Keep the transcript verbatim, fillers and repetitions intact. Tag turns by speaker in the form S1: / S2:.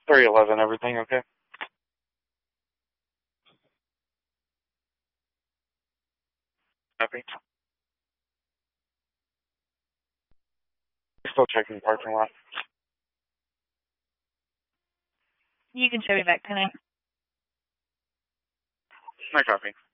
S1: three eleven, everything okay? Happy? Still checking the parking lot.
S2: You can show me back tonight.
S1: I copy.